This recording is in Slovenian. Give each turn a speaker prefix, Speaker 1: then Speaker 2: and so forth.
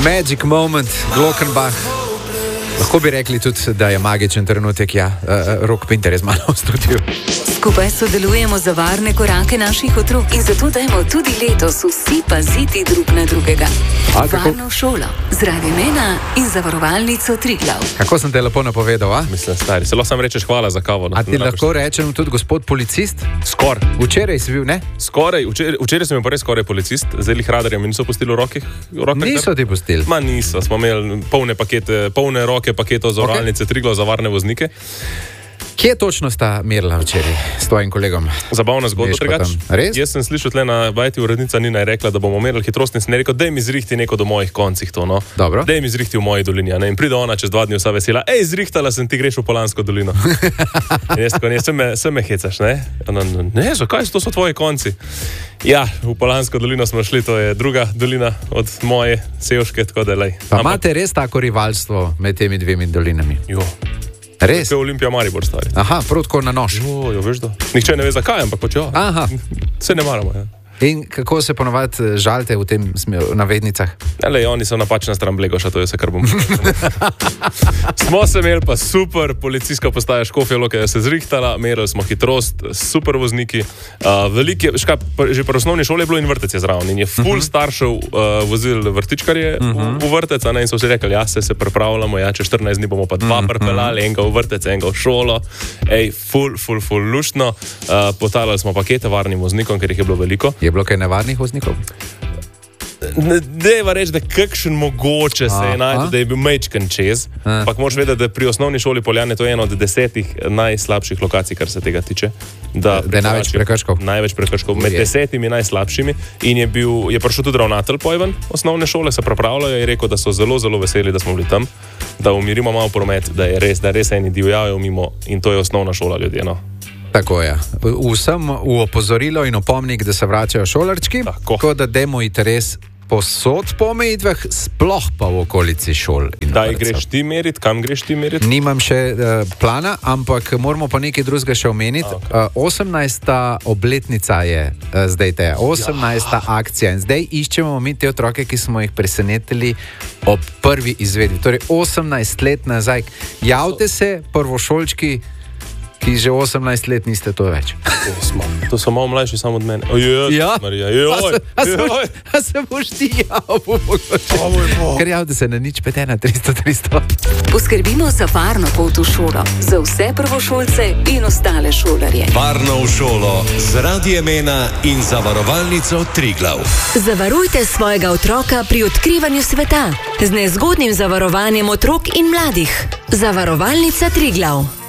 Speaker 1: Magic moment, Glockenbach. Lahko bi rekli tudi, da je magičen trenutek, ja. Rok Pinter je z mano v studiu.
Speaker 2: Skupaj sodelujemo za varne korake naših otrok in zato dajmo tudi letos vsi paziti drug na drugega. Varno šolo, z Radio Mena in zavarovalnico Triglav.
Speaker 1: Kako sem te lepo napovedal, a?
Speaker 3: Mislim, stari, se lahko sam rečeš hvala za kavo.
Speaker 1: A ti lahko rečem tudi gospod policist?
Speaker 3: Skor.
Speaker 1: Včeraj si bil, ne?
Speaker 3: Skoraj, včeraj sem bil pa res skoraj policist, zdaj jih radarjem mi niso pustili v rokah.
Speaker 1: Niso ti pustili?
Speaker 3: Ma niso, smo imeli polne roke paketov zavarovalnice Triglav za varne voznike.
Speaker 1: Kje točno sta merila včeraj s tvojim kolegom?
Speaker 3: Zabavna zgodba, drugač.
Speaker 1: Res?
Speaker 3: Jaz sem slišal tle na bajti urednica Nina je rekla, da bomo merili hitrost in sem rekel, daj mi zrihti neko do mojih koncih to, no.
Speaker 1: Dobro.
Speaker 3: Daj mi zrihti v moji dolini, ne. In pride ona čez 2 dni vsa vesela, zrihtala sem, ti greš v Polansko dolino. In jaz tako, se me hecaš, ne? Ne, zakaj to so tvoji konci? Ja, v Polansko dolino smo šli, to je druga dolina od moje Sevške, tako da lej.
Speaker 1: Pa imate res tako rivalstvo med temi dvemi dolinami?
Speaker 3: Jo.
Speaker 1: Res?
Speaker 3: To je Olimpija Maribor, stari.
Speaker 1: Aha, prav tako na nož.
Speaker 3: Jo, veš da. Nihče ne ve zakaj, ampak pač jo.
Speaker 1: Aha.
Speaker 3: Se ne maramo, ja.
Speaker 1: In kako se ponovadi žalite v tem navednicah?
Speaker 3: Lej, oni so napačna stran Blegoša, to je vse, kar bom. Smo se imeli pa super, policijska postaja Škofja Loka je se zrihtala, merili smo hitrost, super vozniki, že pri osnovni šoli je bilo in vrtec je zraven in je full staršev vozil vrtičkarje v vrtec, in so vsi rekli, ja, se pripravljamo, ja, čez 14 dni bomo pa 2 pripeljali, enega v vrtec, enega v šolo, full luštno, potalali smo pakete varnim voznikom, ker jih je bilo veliko.
Speaker 1: Je bilo kaj nevarnih voznikov?
Speaker 3: Dejva reči, da kakšen mogoče se je najti, da je bil mečken čez. Ampak moraš vedeti, da pri osnovni šoli Poljane to je ena od 10 najslabših lokacij, kar se tega tiče. Da
Speaker 1: je največ prekrškov?
Speaker 3: Največ prekrškov, med 10 najslabšimi. In je prišel tudi ravnatelj Pojven osnovne šole, se pripravljajo in je rekel, da so zelo, zelo veseli, da smo bili tam, da umirimo malo promet, da res eni divjajo mimo in to je osnovna šola ljudje, no.
Speaker 1: Tako je. Vsem v opozorilo in opomnik, da se vračajo šolarčki, tako da dajmo iti res posod po omejitvah, sploh pa v okolici šol in
Speaker 3: vrtcev. Daj greš ti merit, kam greš ti merit?
Speaker 1: Nimam še plana, ampak moramo pa nekaj drugega še omeniti. 18. obletnica je zdaj te, 18. akcija in zdaj iščemo mi te otroke, ki smo jih presenetili ob prvi izvedbi. Torej 18 let nazaj. Javite se, prvošolčki, ki že 18 let niste to več.
Speaker 3: To so malo mlajši samo od mene.
Speaker 1: Ja?
Speaker 3: Marija,
Speaker 1: a se boš ti javil? Ker javite se na 051 300 300.
Speaker 2: Poskrbimo za varno pot v šolo, za vse prvošolce in ostale šolarje.
Speaker 4: Varno v šolo z Radiem Mena in zavarovalnico Triglav.
Speaker 2: Zavarujte svojega otroka pri odkrivanju sveta z nezgodnim zavarovanjem otrok in mladih. Zavarovalnica Triglav.